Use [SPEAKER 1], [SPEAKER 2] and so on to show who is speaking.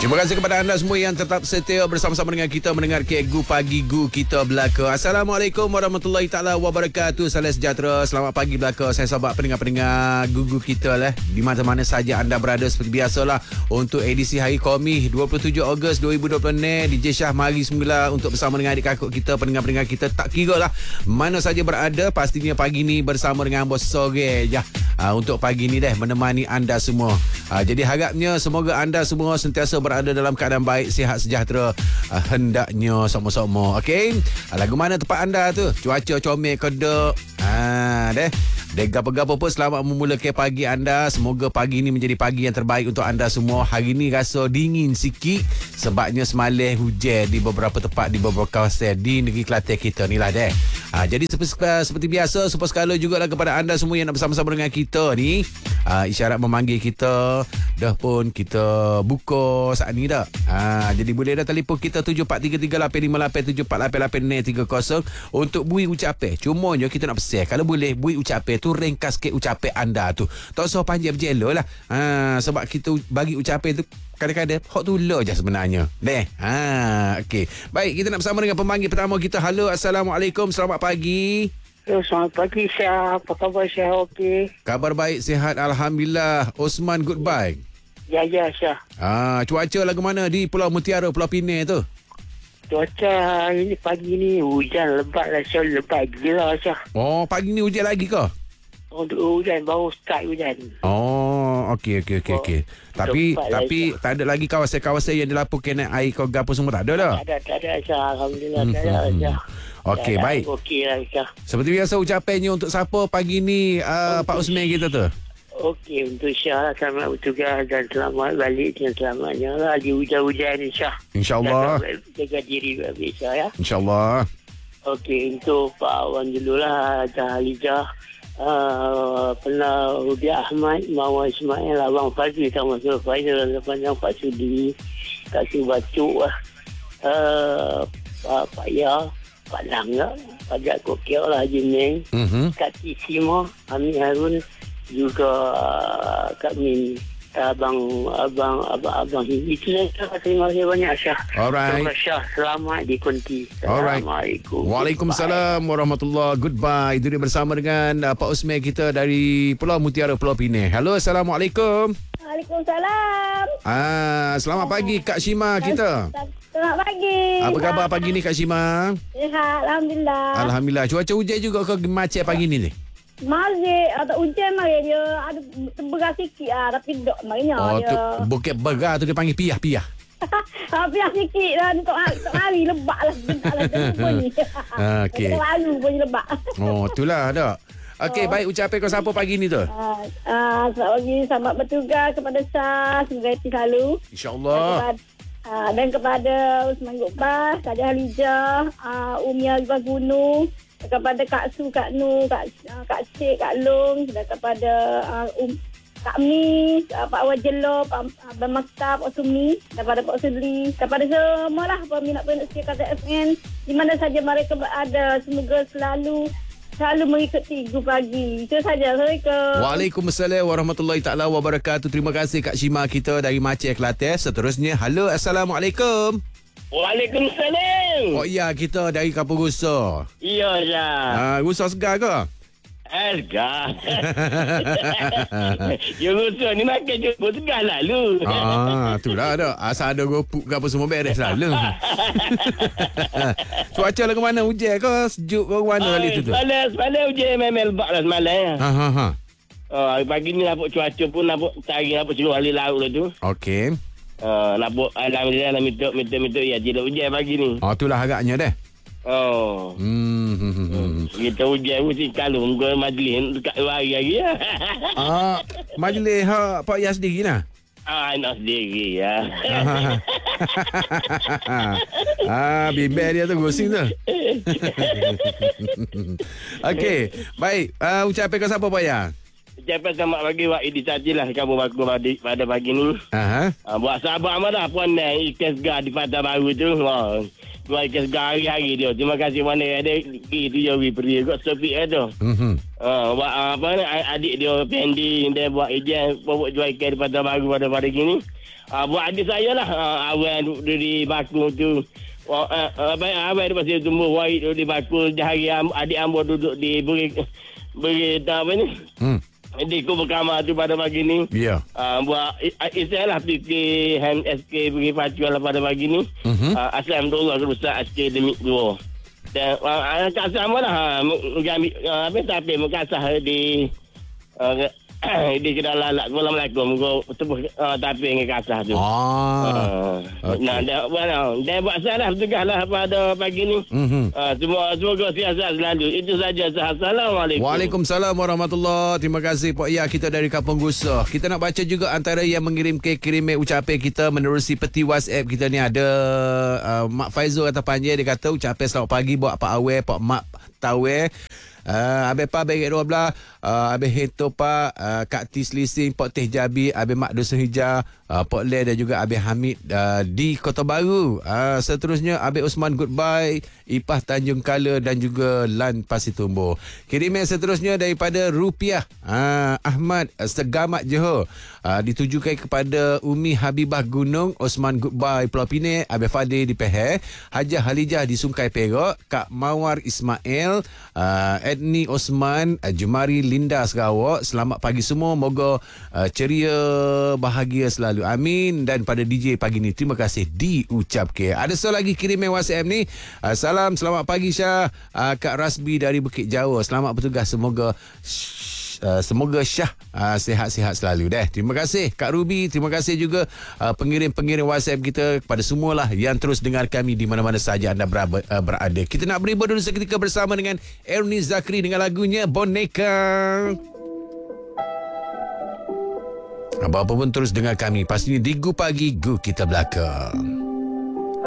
[SPEAKER 1] Terima kasih kepada anda semua yang tetap setia bersama-sama dengan kita mendengar Gu Pagi Gu kita belaka. Assalamualaikum warahmatullahi taala wabarakatuh. Salam sejahtera. Selamat pagi belaka. Saya sahabat pendengar-pendengar Gu kita lah. Di mana-mana saja anda berada, seperti biasalah untuk edisi Hari Qaumi 27 Ogos 2020 ni, DJ Syah mari semula untuk bersama dengan adik kakak kita, pendengar-pendengar kita, tak kira lah mana saja berada, pastinya pagi ni bersama dengan bos sore je. Untuk pagi ni deh menemani anda semua. Jadi harapnya semoga anda semua sentiasa berada dalam keadaan baik, sihat, sejahtera. Hendaknya sama-sama. Okey. Lagu mana tempat anda tu? Cuaca comel ke dek? Deh. Gapo-gapo pun selamat memulakan pagi anda. Semoga pagi ini menjadi pagi yang terbaik untuk anda semua. Hari ini rasa dingin sikit sebabnya semalam hujan di beberapa tempat, di beberapa kawasan di negeri Kelantan kita ni lah deh. Jadi seperti biasa, super sekala jugalah kepada anda semua yang nak bersama-sama dengan kita ni. Isyarat memanggil kita, dah pun kita buka saat ni dah. Jadi boleh dah telefon kita 74338587488830 untuk bui ucapan. Cumanya kita nak pesan, kalau boleh bui ucapan tu ringkas ke ucapan anda tu. Tak usah panjang berjela lah. Sebab kita bagi ucapan tu kadang-kadang hot tu lo je sebenarnya. Deh. Okey. Baik, kita nak bersama dengan pemanggil pertama kita. Halo, Assalamualaikum. Selamat pagi.
[SPEAKER 2] Selamat pagi, Syah. Apa khabar, Syah? Okey.
[SPEAKER 1] Kabar baik, sihat, alhamdulillah. Osman, goodbye.
[SPEAKER 2] Ya, Syah.
[SPEAKER 1] Cuaca lagu mana di Pulau Mutiara, Pulau Pinang tu?
[SPEAKER 2] Cuaca ini pagi ni hujan lebat lah, Syah. Lebat gila, Syah.
[SPEAKER 1] Oh, pagi ni hujan lagi ke?
[SPEAKER 2] Hujan, baru start hujan.
[SPEAKER 1] Oh, okey. Tapi tak ada lagi kawasan-kawasan yang dilaporkan naik air ke gapo semua, tak ada dah.
[SPEAKER 2] Tak ada, Syah. Alhamdulillah, tak ada, Syah.
[SPEAKER 1] Okey, baik.
[SPEAKER 2] Okey lah, Syah.
[SPEAKER 1] Seperti biasa ucapannya untuk siapa pagi ni, Pak Usman kita tu?
[SPEAKER 2] Okey, untuk Syah lah, selamat bertugas dan selamat balik dengan selamatnya lah di hujan-hujan ni, Syah.
[SPEAKER 1] InsyaAllah.
[SPEAKER 2] Jaga diri baik, Syah, ya.
[SPEAKER 1] InsyaAllah.
[SPEAKER 2] Okey, untuk Pak Awan dululah, Haja Halijah. Pernah Rubiah Ahmad, Mawar Ismail, Abang Fazil sama Surah Faizal, Panjang Pak Sudi, Kak Si Bacuk, Pak Ya, Pak Langga, Pak Jakob Kiau lah, Haji Meng, Kak Tisima, Amin Harun, juga Kak Min, Abang itu saja. Terima kasih banyak, Syah.
[SPEAKER 1] Alright.
[SPEAKER 2] Terima kasih, Syah. Selamat di Kunti. Assalamualaikum.
[SPEAKER 1] Waalaikumsalam warahmatullahi. Goodbye. Itu dia bersama dengan Pak Usman kita dari Pulau Mutiara, Pulau Pinang. Halo, Assalamualaikum.
[SPEAKER 3] Waalaikumsalam.
[SPEAKER 1] Selamat pagi Kak Shima kita.
[SPEAKER 3] Selamat pagi.
[SPEAKER 1] Apa khabar pagi ni Kak Shima?
[SPEAKER 3] Sihat, alhamdulillah.
[SPEAKER 1] Alhamdulillah. Cuaca hujan juga ke macam pagi ni?
[SPEAKER 3] Mari ada hujan mari dia ada berah sikit tapi dok marinya dia.
[SPEAKER 1] Bukit Berah tu dia panggil piah.
[SPEAKER 3] Piah sikit lah untuk hari lebak lah bentaklah bunyi.
[SPEAKER 1] Okey.
[SPEAKER 3] Lalu bunyi lebak.
[SPEAKER 1] Oh, itulah dak. Okey, baik ucapan kau siapa pagi ni tu?
[SPEAKER 3] Selamat pagi, selamat bertugas kepada Syah, semoga happy selalu.
[SPEAKER 1] InsyaAllah.
[SPEAKER 3] Dan kepada Usman Gokbah, Haja Halijah, Umia Ibah Gunung, kepada Kak Su, Kak Nu, Kak Cik, Kak Long, dan kepada Kak Mi, Pak Wajelo, Pak Abang Maktab, Pak Sumi, kepada Pak Sudli, kepada semualah peminat-peminat setia Kata FN, di mana saja mereka berada, semoga selalu mengikuti Gu Pagi. Itu saja. Assalamualaikum.
[SPEAKER 1] Waalaikumsalam warahmatullahi taala wabarakatuh. Terima kasih Kak Shima kita dari Maceh, Kelantan. Seterusnya, halo, Assalamualaikum.
[SPEAKER 2] Waalaikumsalam.
[SPEAKER 1] Oh ya, kita dari Kampung Rusa.
[SPEAKER 2] Ya, Syah.
[SPEAKER 1] Rusa segar ke?
[SPEAKER 2] Segar. Yang Rusa ni makan jumpa segar lalu.
[SPEAKER 1] Itulah dah. Asal ada gopuk ke apa semua beres selalu. Cuaca lah ke mana? Hujan ke? Sejuk ke mana kali tu?
[SPEAKER 2] Semalam hujan memang lebat lah semalam. Hari pagi ni nampak cuaca pun nampak cari nampak seluruh ahli laut lah tu.
[SPEAKER 1] Okey.
[SPEAKER 2] Nampak alhamdulillah minta ya tidak hujan pagi ni.
[SPEAKER 1] Itulah harapnya dah.
[SPEAKER 2] Kita hujan mesti kalau muka majlis dekat luar hari ya.
[SPEAKER 1] Majlis Pak Yas sendiri lah.
[SPEAKER 2] Nak sendiri ya.
[SPEAKER 1] Bimbel dia tu gosing tu. Okey, baik. Ucapan kau siapa Pak Yas?
[SPEAKER 4] Cepat sama bagi buat inisiatif lah kamu baku pada pagi ni. Buat sahabat mana pun ikan segar di Pantai Baru tu. Buat ikan segar hari-hari dia. Terima kasih mana ada itu je beri kot Sofik tu. Buat apa ni adik dia pending dia buat ejen buat jual ikan di Pantai Baru pada pagi ni. Buat adik saya lah awal di Baku tu. Abang dia masih tumbuh white di Baku. Jahari adik ambo duduk di beri apa ni? Di kubur kamar tu pada pagi ni.
[SPEAKER 1] Ya.
[SPEAKER 4] Buat istilah fikir hand SK beri pacuan pada pagi ni. Alhamdulillah rusak SK demi 2. Dan kasah mana apa tapi mengkasah di di kedalam Assalamualaikum go tebus tapi dengan kasah tu. Okay. Nah dia buat salah tegahlah pada pagi ni. Semoga siasat selalu. Itu saja. Assalamualaikum.
[SPEAKER 1] Waalaikumsalam warahmatullahi. Terima kasih Pak Ya, kita dari Kampung Gusah. Kita nak baca juga antara yang mengirim ucapan kita menerusi peti WhatsApp kita ni. Ada Mak Faizul kata panjang, dia kata ucapan selamat pagi buat Pak Awe, Pak Mak Tawe. Abe Pa Begit 12, Abe Heto Pa, Kak Tis Lising, Pok Teh Jabi, Abe Mak Dusun Hijau, Pok Le dan juga Abe Hamid di Kota Baru. Seterusnya Abe Usman Goodbye, Ipah Tanjung Kala dan juga Lan Pasir Tumbuh. Kiriman seterusnya daripada Rupiah Ahmad Segamat Johor, ditujukan kepada Umi Habibah Gunung, Osman Goodbye Pulau Pinang, Abe Fadil di Peher, Hajah Halijah di Sungai Perak, Kak Mawar Ismail, Edni Osman, Jumari Linda Sarawak. Selamat pagi semua, moga ceria, bahagia selalu, amin. Dan pada DJ pagi ni terima kasih diucapkan. Ada satu lagi kiriman WhatsApp ni. Salam selamat pagi Syah, Kak Rasbi dari Bukit Jawa, selamat bertugas, semoga Syah sihat-sihat selalu deh. Terima kasih Kak Ruby, terima kasih juga pengirim-pengirim WhatsApp kita, kepada semualah yang terus dengar kami di mana-mana saja anda berada. Kita nak beri dulu seketika bersama dengan Ernie Zakri dengan lagunya Boneka. Apa-apa pun terus dengar kami. Pastinya di Gu Pagi Gu Kita Belakang.